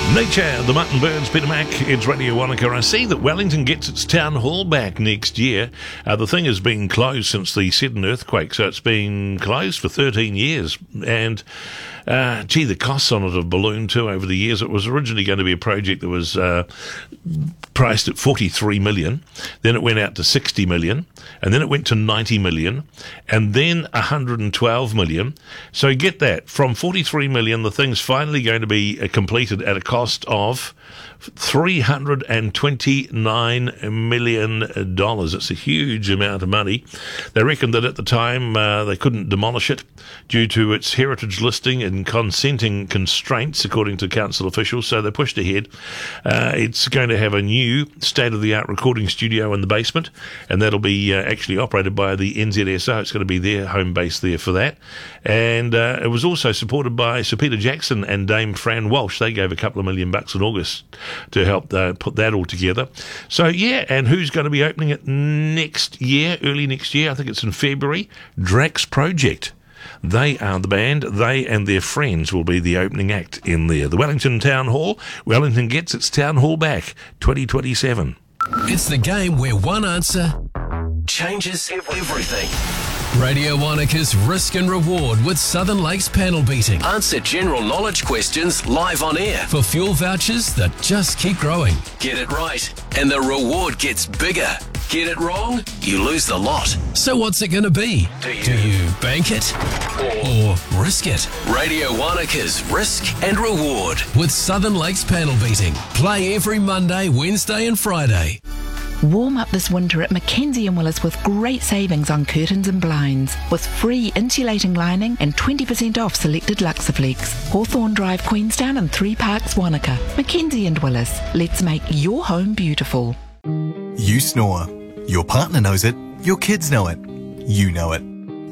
Nature, the Mutton Birds, Peter Mack, it's Radio Wanaka. I see that Wellington gets its town hall back next year. The thing has been closed since the sudden earthquake, so it's been closed for 13 years. And, the costs on it have ballooned too over the years. It was originally going to be a project that was priced at 43 million. Then it went out to 60 million. And then it went to 90 million. And then 112 million. So get that. From 43 million, the thing's finally going to be completed at a cost of $329 million. It's a huge amount of money. They reckon that at the time they couldn't demolish it due to its heritage listing and consenting constraints, according to council officials, so they pushed ahead. It's going to have a new state-of-the-art recording studio in the basement, and that'll be actually operated by the NZSO. It's going to be their home base there for that. And it was also supported by Sir Peter Jackson and Dame Fran Walsh. They gave a couple of $1 million in August to help put that all together. So, yeah, and who's going to be opening it next year, early next year? I think it's in February. Drax Project. They are the band. They and their friends will be the opening act in there. The Wellington Town Hall. Wellington gets its town hall back, 2027. It's the game where one answer changes everything. Radio Wanaka's Risk and Reward with Southern Lakes panel beating. Answer general knowledge questions live on air for fuel vouchers that just keep growing. Get it right, and the reward gets bigger. Get it wrong, you lose the lot. So what's it going to be? Do you bank it or risk it? Radio Wanaka's Risk and Reward with Southern Lakes panel beating. Play every Monday, Wednesday and Friday. Warm up this winter at Mackenzie & Willis with great savings on curtains and blinds, with free insulating lining and 20% off selected Luxaflex. Hawthorne Drive, Queenstown and 3 Parks, Wanaka. Mackenzie & Willis. Let's make your home beautiful. You snore. Your partner knows it. Your kids know it. You know it.